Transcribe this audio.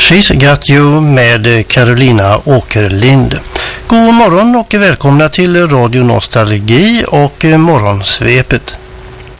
She's Got You med Carolina Åkerlind. God morgon och välkomna till Radio Nostalgi och Morgonsvepet.